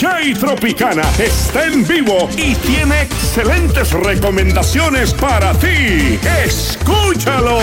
Jay Tropicana está en vivo y tiene excelentes recomendaciones para ti. ¡Escúchalo!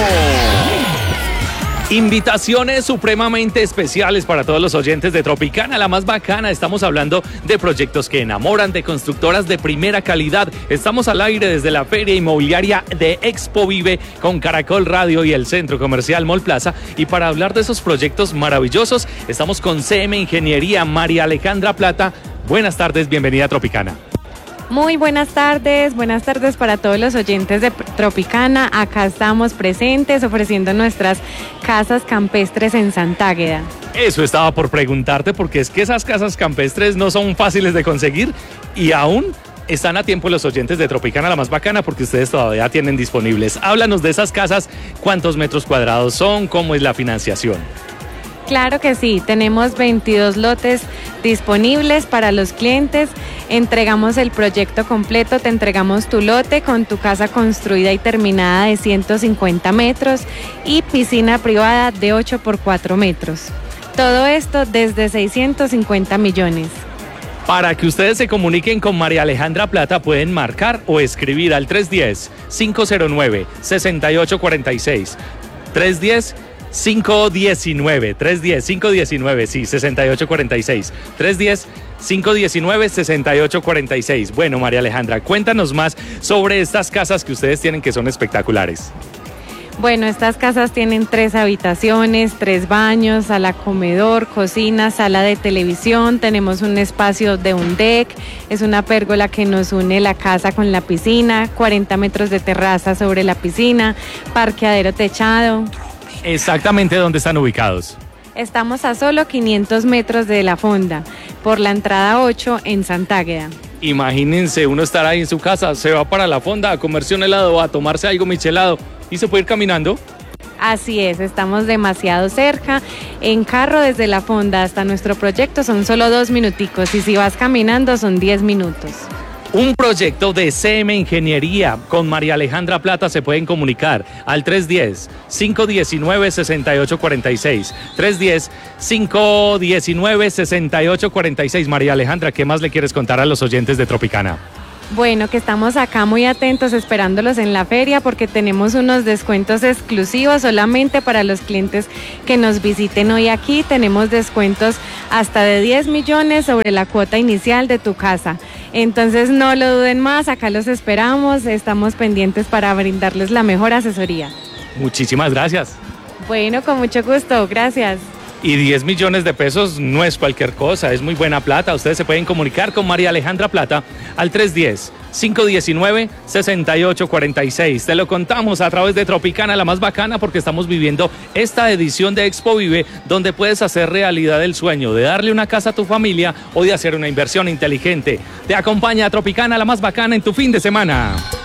Invitaciones supremamente especiales para todos los oyentes de Tropicana, la más bacana. Estamos hablando de proyectos que enamoran, de constructoras de primera calidad. Estamos al aire desde la Feria Inmobiliaria de Expo Vive con Caracol Radio y el Centro Comercial Mall Plaza. Y para hablar de esos proyectos maravillosos, estamos con CM Ingeniería, María Alejandra Plata. Buenas tardes, bienvenida a Tropicana. Muy buenas tardes para todos los oyentes de Tropicana. Acá estamos presentes ofreciendo nuestras casas campestres en Santa Águeda. Eso estaba por preguntarte, porque es que esas casas campestres no son fáciles de conseguir y aún están a tiempo los oyentes de Tropicana, la más bacana, porque ustedes todavía tienen disponibles. Háblanos de esas casas, cuántos metros cuadrados son, cómo es la financiación. Claro que sí, tenemos 22 lotes disponibles para los clientes. Entregamos el proyecto completo, te entregamos tu lote con tu casa construida y terminada de 150 metros y piscina privada de 8 por 4 metros. Todo esto desde 650 millones. Para que ustedes se comuniquen con María Alejandra Plata, pueden marcar o escribir al 310-509-6846. 310-519, sí, 6846. 310-519-6846. Bueno, María Alejandra, cuéntanos más sobre estas casas que ustedes tienen, que son espectaculares. Bueno, estas casas tienen 3 habitaciones, 3 baños, sala comedor, cocina, sala de televisión. Tenemos un espacio de un deck, es una pérgola que nos une la casa con la piscina, 40 metros de terraza sobre la piscina, parqueadero techado. Exactamente, ¿dónde están ubicados? Estamos a solo 500 metros de la fonda, por la entrada 8 en Santa Águeda. Imagínense uno estar ahí en su casa, se va para la fonda a comerse un helado, a tomarse algo michelado y se puede ir caminando. Así es, estamos demasiado cerca. En carro desde la fonda hasta nuestro proyecto son solo 2 minuticos y si vas caminando son 10 minutos. Un proyecto de CM Ingeniería con María Alejandra Plata. Se pueden comunicar al 310-519-6846. 310-519-6846. María Alejandra, ¿qué más le quieres contar a los oyentes de Tropicana? Bueno, que estamos acá muy atentos esperándolos en la feria porque tenemos unos descuentos exclusivos solamente para los clientes que nos visiten hoy aquí. Tenemos descuentos hasta de 10 millones sobre la cuota inicial de tu casa. Entonces no lo duden más, acá los esperamos, estamos pendientes para brindarles la mejor asesoría. Muchísimas gracias. Bueno, con mucho gusto, gracias. Y 10 millones de pesos no es cualquier cosa, es muy buena plata. Ustedes se pueden comunicar con María Alejandra Plata al 310-519-6846. Te lo contamos a través de Tropicana, la más bacana, porque estamos viviendo esta edición de Expo Vive, donde puedes hacer realidad el sueño de darle una casa a tu familia o de hacer una inversión inteligente. Te acompaña a Tropicana, la más bacana, en tu fin de semana.